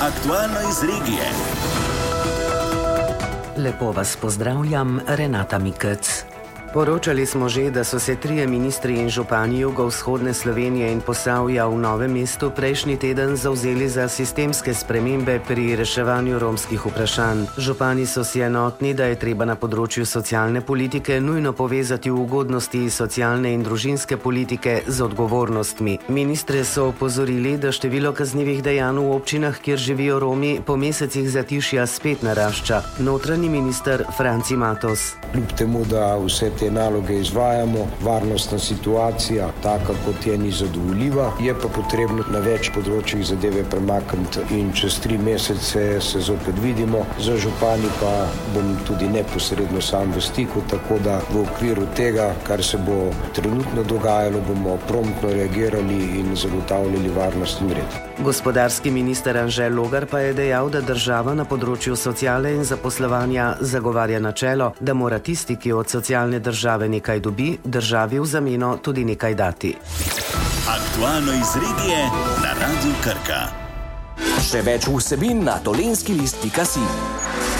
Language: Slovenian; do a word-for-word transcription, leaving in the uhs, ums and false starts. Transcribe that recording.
Aktualno iz regije. Lepo vas pozdravljam, Renata Mikec. Poročali smo že, da so se trije ministri in župani jugovzhodne Slovenije in Posavja v Novem mestu prejšnji teden zavzeli za sistemske spremembe pri reševanju romskih vprašanj. Župani so si enotni, da je treba na področju socialne politike nujno povezati ugodnosti socialne in družinske politike z odgovornostmi. Ministre so opozorili, da število kaznivih dejanj v občinah, kjer živijo Romi, po mesecih zatišja spet narašča. Notranji minister Franci Matos. Kljub temu, da vse te naloge izvajamo, varnostna situacija, taka kot je, ni zadovoljiva, je pa potrebno na več področjih zadeve premakniti in čez tri mesece se zopet vidimo. Za župani pa bom tudi neposredno sam v stiku, tako da v okviru tega, kar se bo trenutno dogajalo, bomo promptno reagirali in zagotavljali varnost in red. Gospodarski minister Anže Logar pa je dejal, da država na področju sociale in zaposlovanja zagovarja načelo, da mora tisti, ki od socialne države nekaj dobi, državi v zameno tudi nekaj dati. Aktualno iz regije na Radiu Krka. Še več vsebin na dolenjski list pika si.